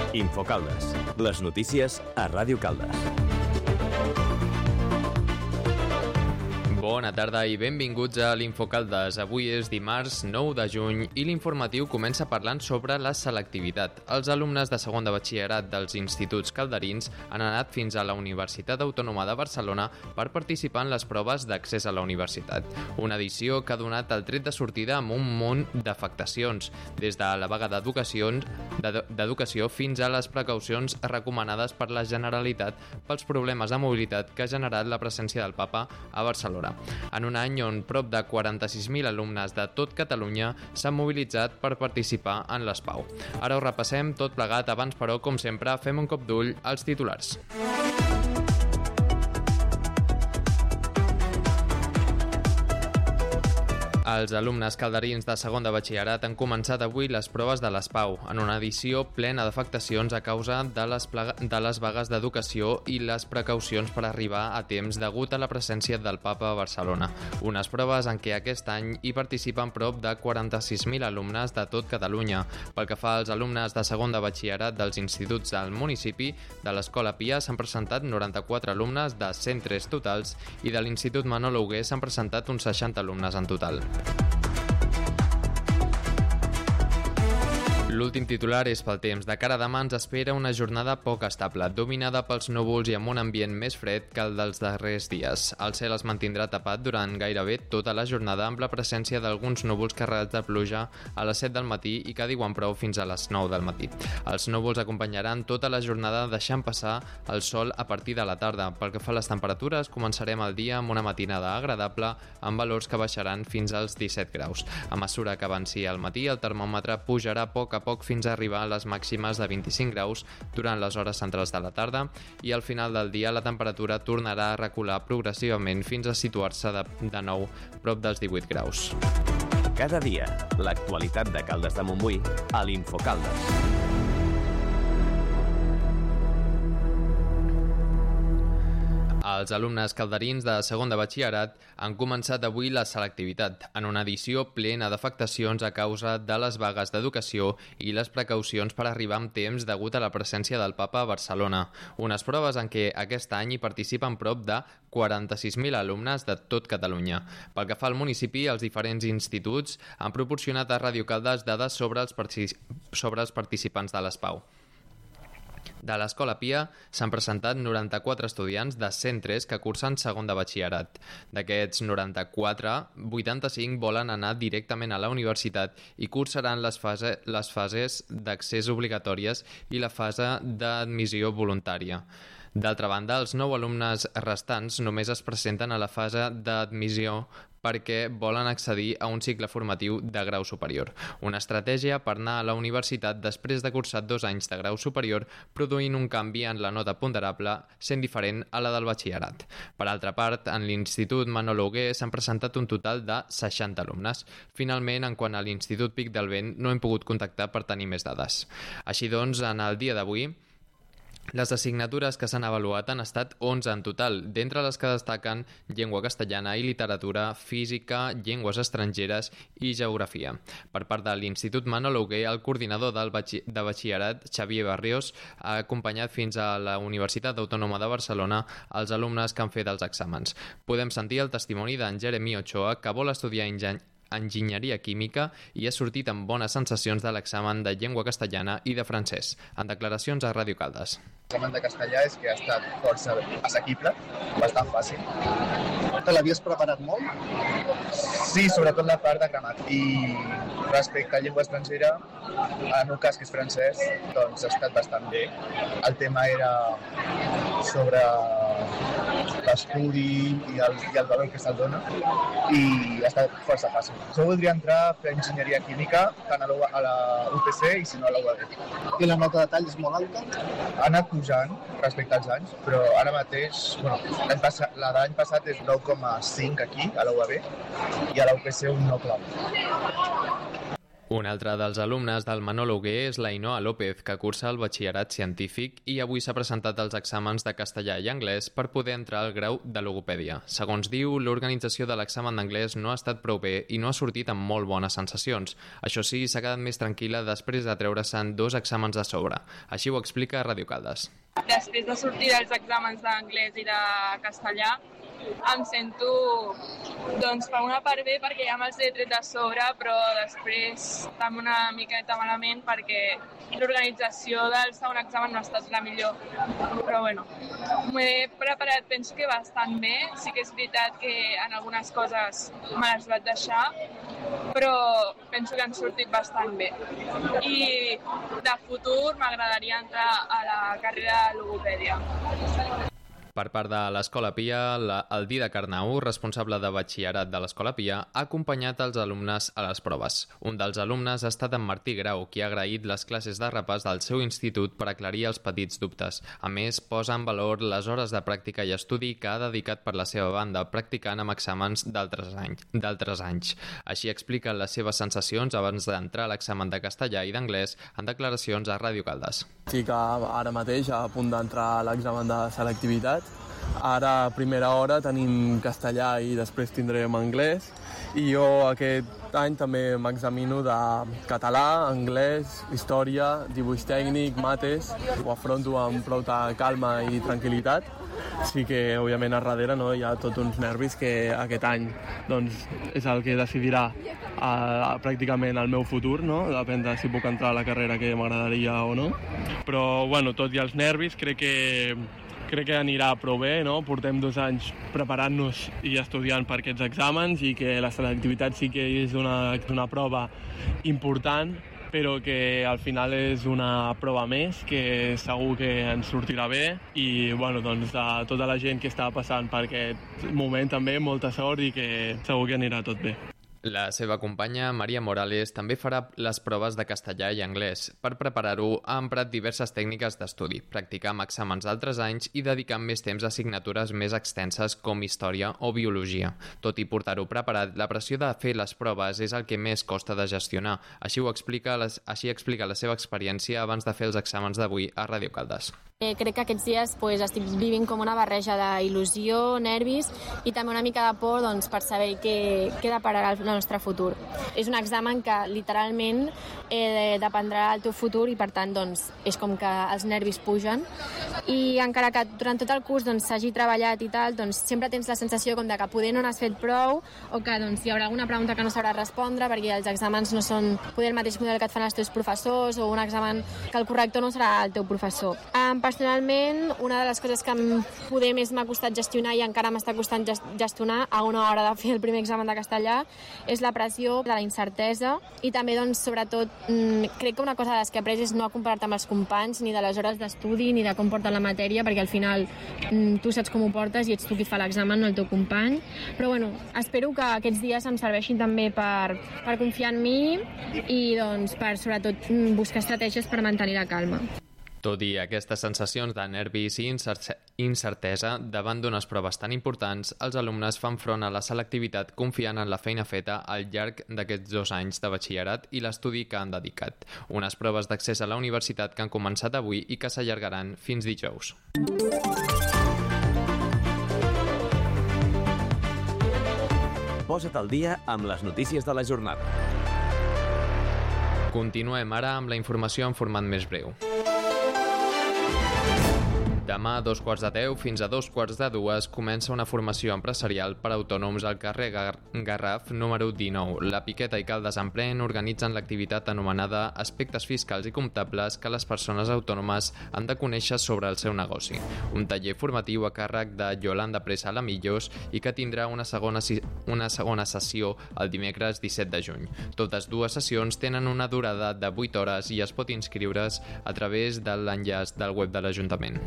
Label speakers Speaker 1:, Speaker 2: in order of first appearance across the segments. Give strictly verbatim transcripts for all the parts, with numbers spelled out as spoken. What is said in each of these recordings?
Speaker 1: Infocaldes. Les notícies a Ràdio Caldes.
Speaker 2: Bona tarda i benvinguts a l'Infocaldes. Avui és dimarts nou de juny i l'informatiu comença parlant sobre la selectivitat. Els alumnes de segon de batxillerat dels instituts calderins han anat fins a la Universitat Autònoma de Barcelona per participar en les proves d'accés a la universitat. Una edició que ha donat el tret de sortida amb un munt d'afectacions, des de la vaga d'educació d'educació fins a les precaucions recomanades per la Generalitat pels problemes de mobilitat que ha generat la presència del Papa a Barcelona. En un any on prop de quaranta-sis mil alumnes de tot Catalunya s'han mobilitzat per participar en l'S P A U. Ara ho repassem tot plegat, abans però, com sempre, fem un cop d'ull als titulars. Els alumnes calderins de segon de batxillerat han començat avui les proves de l'S P A U, en una edició plena d'afectacions a causa de les, plaga... de les vagues d'educació i les precaucions per arribar a temps degut a la presència del Papa a Barcelona. Unes proves en què aquest any hi participen prop de quaranta-sis mil alumnes de tot Catalunya. Pel que fa als alumnes de segon de batxillerat dels instituts del municipi, de l'Escola Pia s'han presentat noranta-quatre alumnes de cent tres totals i de l'Institut Manolo Hugué s'han presentat uns seixanta alumnes en total. L'últim titular és pel temps. De cara a demà ens espera una jornada poc estable, dominada pels núvols i amb un ambient més fred que el dels darrers dies. El cel es mantindrà tapat durant gairebé tota la jornada amb la presència d'alguns núvols carregats de pluja a les set del matí i que diuen prou fins a les nou del matí. Els núvols acompanyaran tota la jornada deixant passar el sol a partir de la tarda. Pel que fa a les temperatures, començarem el dia amb una matinada agradable amb valors que baixaran fins als disset graus. A mesura que avanci al matí, el termòmetre pujarà poc a poc fins a arribar a les màximes de vint-i-cinc graus durant les hores centrals de la tarda i al final del dia la temperatura tornarà a recular progressivament fins a situar-se de, de nou prop dels divuit graus.
Speaker 1: Cada dia, l'actualitat de Caldes de Montbui a l'Infocaldes.
Speaker 2: Els alumnes calderins de segon de batxillerat han començat avui la selectivitat, en una edició plena d'afectacions a causa de les vagues d'educació i les precaucions per arribar amb temps degut a la presència del Papa a Barcelona. Unes proves en què aquest any hi participen prop de quaranta-sis mil alumnes de tot Catalunya. Pel que fa al municipi, els diferents instituts han proporcionat a Ràdio Caldes dades sobre els, partic- sobre els participants de l'S P A U. De l'Escola Pia s'han presentat noranta-quatre estudiants de cent tres que cursen segon de batxillerat. D'aquests noranta-quatre, vuitanta-cinc volen anar directament a la universitat i cursaran les, fase, les fases d'accés obligatòries i la fase d'admissió voluntària. D'altra banda, els nou alumnes restants només es presenten a la fase d'admissió perquè volen accedir a un cicle formatiu de grau superior. Una estratègia per anar a la universitat després de cursar dos anys de grau superior, produint un canvi en la nota ponderable sent diferent a la del batxillerat. Per altra part, en l'Institut Manolo Hugué s'han presentat un total de seixanta alumnes. Finalment, en quant a l'Institut Pic del Vent, no hem pogut contactar per tenir més dades. Així doncs, en el dia d'avui, les assignatures que s'han avaluat han estat onze en total, d'entre les que destaquen llengua castellana i literatura, física, llengües estrangeres i geografia. Per part de l'Institut Manolo Hugué, el coordinador del batxi- de batxillerat, Xavier Barrios, ha acompanyat fins a la Universitat Autònoma de Barcelona els alumnes que han fet els exàmens. Podem sentir el testimoni d'en Jeremy Ochoa, que vol estudiar enginy enginyeria química i ha sortit amb bones sensacions de l'examen de llengua castellana i de francès. En declaracions a Ràdio Caldes.
Speaker 3: L'examen de castellà és que ha estat força assequible, bastant fàcil. Te l'havies preparat molt? Sí, sobretot la part de gramàtica. I respecte a llengua estrangera, en un cas que és francès, doncs ha estat bastant bé. El tema era sobre l'estudi i el, i el valor que se'l dona i ha estat força fàcil. Jo voldria entrar a fer enginyeria química tant a la, a la U P C i si no a la U A B.
Speaker 4: I la nota de tall és molt alta?
Speaker 3: Ha anat pujant respecte als anys, però ara mateix, bueno, l'any passat, la de l'any passat és nou coma cinc aquí, a la U A B, i a la U P C un nou coma nou.
Speaker 2: Un altre dels alumnes del Manolo-Hugué és l'Ainoa López, que cursa el batxillerat científic i avui s'ha presentat als exàmens de castellà i anglès per poder entrar al grau de logopèdia. Segons diu, l'organització de l'examen d'anglès no ha estat prou bé i no ha sortit amb molt bones sensacions. Això sí, s'ha quedat més tranquil·la després de treure-se'n dos exàmens a sobre. Així ho explica a Ràdio Caldes.
Speaker 5: Després de sortir dels exàmens d'anglès i de castellà, em sento, doncs, per una part bé perquè ja me'ls he tret de sobre, però després estem una miqueta malament perquè l'organització del segon examen no ha estat la millor. Però bueno, m'he preparat, penso que bastant bé. Sí que és veritat que en algunes coses me les vaig deixar, però penso que han sortit bastant bé. I de futur m'agradaria entrar a la carrera de logopèdia.
Speaker 2: Per part de l'Escola Pia, la, el Didac Arnau, responsable de batxillerat de l'Escola Pia, ha acompanyat els alumnes a les proves. Un dels alumnes ha estat en Martí Grau, qui ha agraït les classes de repàs del seu institut per aclarir els petits dubtes. A més, posa en valor les hores de pràctica i estudi que ha dedicat per la seva banda, practicant amb exàmens d'altres anys, d'altres anys. Així explica les seves sensacions abans d'entrar a l'examen de castellà i d'anglès en declaracions a Ràdio Caldes.
Speaker 6: Sí que ara mateix, a punt d'entrar a l'examen de selectivitat. Ara, a primera hora, tenim castellà i després tindrem anglès. I jo aquest any també m'examino de català, anglès, història, dibuix tècnic, mates. Ho afronto amb prou calma i tranquil·litat. Sí que, òbviament, a darrere no, hi ha tots uns nervis que aquest any doncs, és el que decidirà uh, pràcticament el meu futur, no? Depèn de si puc entrar a la carrera que m'agradaria o no. Però, bueno, tot i els nervis, crec que crec que anirà prou bé, no? Portem dos anys preparant-nos i estudiant per aquests exàmens i que la selectivitat sí que és una, una prova important, però que al final és una prova més, que segur que ens sortirà bé i bueno, doncs, a tota la gent que està passant per aquest moment també molta sort i que segur que anirà tot bé.
Speaker 2: La seva companya, Maria Morales, també farà les proves de castellà i anglès. Per preparar-ho, ha emprat diverses tècniques d'estudi, practicar amb exàmens d'altres anys i dedicar més temps a assignatures més extenses com història o biologia. Tot i portar-ho preparat, la pressió de fer les proves és el que més costa de gestionar. Així ho explica, les, així explica la seva experiència abans de fer els exàmens d'avui a Ràdio Caldes.
Speaker 7: Eh, crec que aquests dies pues, estic vivint com una barreja d'il·lusió, nervis i també una mica de por doncs, per saber què, què depararà el nostre futur. És un examen que literalment eh, dependrà del teu futur i per tant doncs, és com que els nervis pugen i encara que durant tot el curs doncs, s'hagi treballat i tal, doncs, sempre tens la sensació com de que poder no n'has fet prou o que doncs, hi haurà alguna pregunta que no sabràs respondre perquè els exàmens no són poder el mateix model que et fan els teus professors o un examen que el corrector no serà el teu professor. Um, Personalment, una de les coses que em poder més m'ha costat gestionar i encara m'està costant gestionar a una hora de fer el primer examen de castellà és la pressió de la incertesa i també, doncs, sobretot, crec que una cosa de les que he après és no comparar-te amb els companys ni de les hores d'estudi ni de com porten la matèria perquè al final tu saps com ho portes i ets tu qui fa l'examen, no el teu company. Però bueno, espero que aquests dies em serveixin també per, per confiar en mi i doncs, per sobretot buscar estratègies per mantenir la calma.
Speaker 2: Tot i aquestes sensacions de nervis i incertesa davant d'unes proves tan importants, els alumnes fan front a la selectivitat confiant en la feina feta al llarg d'aquests dos anys de batxillerat i l'estudi que han dedicat. Unes proves d'accés a la universitat que han començat avui i que s'allargaran fins dijous.
Speaker 1: Posa't al dia amb les notícies de la jornada.
Speaker 2: Continuem ara amb la informació en format més breu. Demà a dos quarts de deu fins a dos quarts de dues comença una formació empresarial per a autònoms al carrer Gar Garraf número dinou. La Piqueta i Caldes en Plen organitzen l'activitat anomenada Aspectes fiscals i comptables que les persones autònomes han de conèixer sobre el seu negoci. Un taller formatiu a càrrec de Yolanda Presa Lamillos i que tindrà una segona, una segona sessió el dimecres disset de juny. Totes dues sessions tenen una durada de vuit hores i es pot inscriure's a través de l'enllaç del web de l'Ajuntament.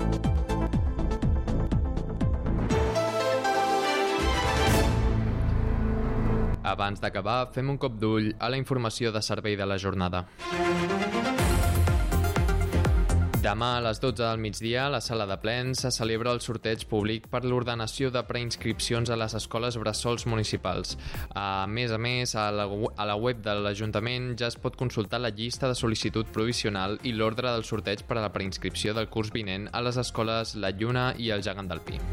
Speaker 2: Abans d'acabar, fem un cop d'ull a la informació de servei de la jornada. Demà a les dotze del migdia, a la sala de plens, se celebra el sorteig públic per l'ordenació de preinscripcions a les escoles bressols municipals. A més a més, a la, a la web de l'Ajuntament ja es pot consultar la llista de sol·licitud provisional i l'ordre del sorteig per a la preinscripció del curs vinent a les escoles La Lluna i el Gegant del Pi.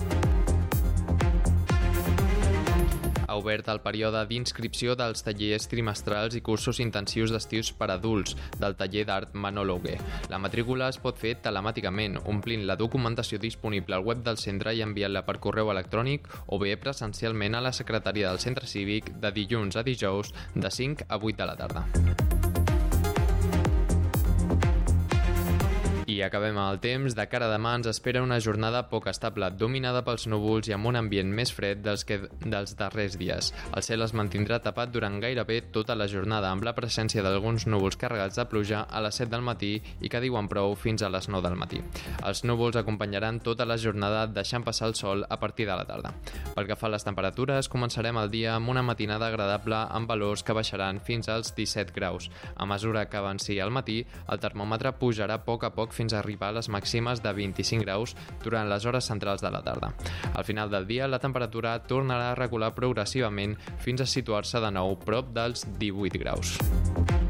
Speaker 2: Ha obert el període d'inscripció dels tallers trimestrals i cursos intensius d'estius per adults del taller d'art Manolo-Hugué. La matrícula es pot fer telemàticament, omplint la documentació disponible al web del centre i enviant-la per correu electrònic o bé presencialment a la secretaria del centre cívic de dilluns a dijous de cinc a vuit de la tarda. I acabem amb el temps. De cara a demà ens espera una jornada poc estable, dominada pels núvols i amb un ambient més fred dels, que, dels darrers dies. El cel es mantindrà tapat durant gairebé tota la jornada, amb la presència d'alguns núvols carregats de pluja a les set del matí i que diuen prou fins a les nou del matí. Els núvols acompanyaran tota la jornada, deixant passar el sol a partir de la tarda. Pel que fa a les temperatures, començarem el dia amb una matinada agradable amb valors que baixaran fins als disset graus. A mesura que avanci al matí, el termòmetre pujarà a poc a poc fins a arribar a les màximes de vint-i-cinc graus durant les hores centrals de la tarda. Al final del dia, la temperatura tornarà a recular progressivament fins a situar-se de nou prop dels divuit graus.